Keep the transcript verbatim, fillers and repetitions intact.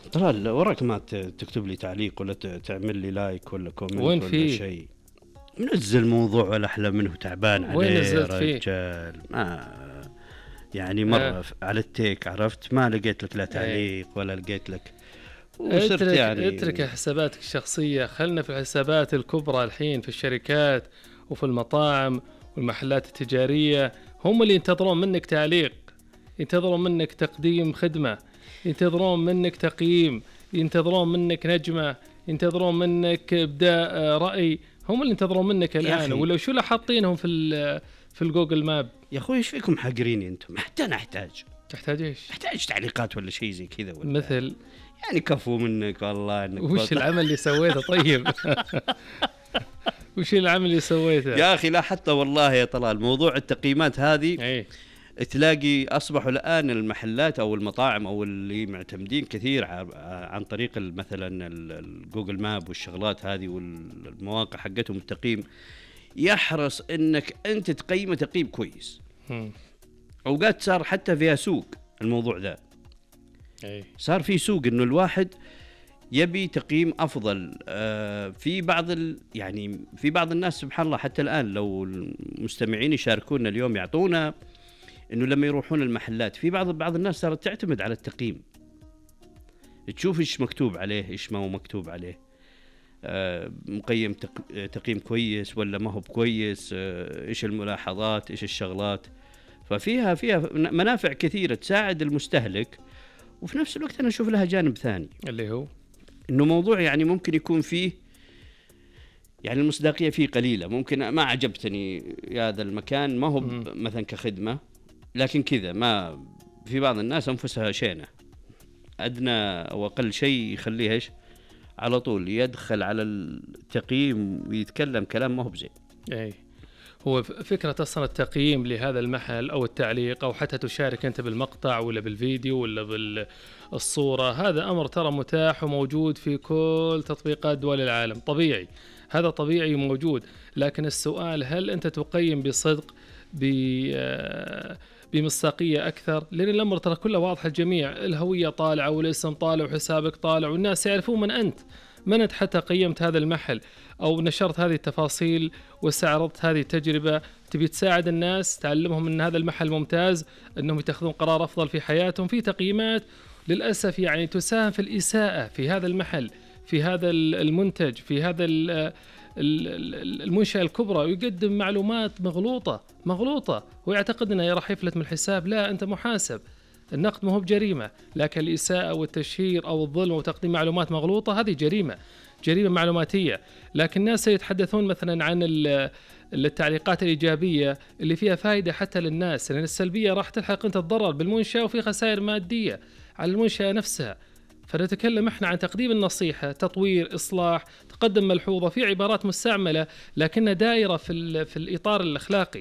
طلال وراك ما ت- تكتب لي تعليق ولا ت- تعمل لي لايك ولا كومنت وين ولا فيه؟ شيء. منزل موضوع ولا أحلى منه، تعبان وين عليه يا نزلت فيه؟ رجال. ما يعني آه. مرة ف- على التيك عرفت، ما لقيت لك لا أي. تعليق ولا لقيت لك، وصرت اترك يعني اترك حساباتك الشخصية، خلنا في الحسابات الكبرى الحين، في الشركات وفي المطاعم والمحلات التجارية. هم اللي ينتظرون منك تعليق، ينتظرون منك تقديم خدمة، ينتظرون منك تقييم، ينتظرون منك نجمة، ينتظرون منك إبداء آه، رأي. هم اللي ينتظرون منك يا الآن. أخي. ولو شو اللي حاطينهم في ال- في الجوجل ماب. يا أخوي إيش فيكم حقريني أنتم؟ حتى أنا أحتاج تحتاج إيش؟ أحتاج تعليقات ولا شيء زي كذا ولا مثل يعني كفو منك والله إنك وش بطل. العمل اللي سويته طيب؟ وش العمل اللي سويته؟ يا أخي لا، حتى والله يا طلال موضوع التقييمات هذه ايه تلاقي أصبحوا الآن المحلات أو المطاعم أو اللي معتمدين كثير ع- عن طريق ال- مثلا ال- الجوجل ماب والشغلات هذه والمواقع حقتهم التقييم، يحرص إنك أنت تقيمه تقييم كويس. مم. أوقات صار حتى فيها سوق الموضوع ذا، ايه صار في سوق إنه الواحد يبي تقييم أفضل. آه في بعض ال يعني في بعض الناس سبحان الله حتى الآن لو المستمعين يشاركونا اليوم يعطونا إنه لما يروحون المحلات في بعض بعض الناس صارت تعتمد على التقييم، تشوف إيش مكتوب عليه إيش ما هو مكتوب عليه. آه مقيم تق تقييم كويس ولا ما هو كويس، آه إيش الملاحظات إيش الشغلات. ففيها فيها منافع كثيرة تساعد المستهلك، وفي نفس الوقت أنا أشوف لها جانب ثاني، اللي هو إنه موضوع يعني ممكن يكون فيه يعني المصداقية فيه قليلة. ممكن ما عجبتني هذا المكان، ما هو مم. مثلا كخدمة، لكن كذا ما في بعض الناس أنفسها شينة، أدنى أو أقل شيء يخليه إيش على طول يدخل على التقييم ويتكلم كلام ما هو بزين. ايه هو ف- فكرة أصلا التقييم لهذا المحل أو التعليق أو حتى تشارك أنت بالمقطع ولا بالفيديو ولا بالصورة، هذا أمر ترى متاح وموجود في كل تطبيقات دول العالم. طبيعي، هذا طبيعي موجود. لكن السؤال هل أنت تقيم بصدق، ب- آه، بمصداقية أكثر؟ لأن الأمر ترى كله واضح الجميع، الهوية طالعة والاسم طالع وحسابك طالع والناس يعرفون من أنت من أنت حتى قيمت هذا المحل أو نشرت هذه التفاصيل واستعرضت هذه التجربة. تبي تساعد الناس، تعلمهم أن هذا المحل ممتاز، أنهم يتخذون قرار أفضل في حياتهم. في تقييمات للأسف يعني تساهم في الإساءة في هذا المحل، في هذا المنتج، في هذا ال- ال- المنشأة الكبرى، ويقدم معلومات مغلوطة مغلوطة ويعتقد أنه راح يفلت من الحساب. لا، أنت محاسب. النقد ما هو بجريمة، لكن الإساءة والتشهير أو الظلم وتقديم معلومات مغلوطة هذه جريمة، جريمة معلوماتية. لكن الناس يتحدثون مثلا عن ال- التعليقات الإيجابية اللي فيها فائدة حتى للناس، لأن السلبية راح تلحق أنت تضرر بالمنشأة وفي خسائر مادية على المنشأة نفسها. فنتكلم احنا عن تقديم النصيحة، تطوير، إصلاح، تقدم ملحوظة في عبارات مستعملة لكنها دائرة في, ال- في الإطار الأخلاقي.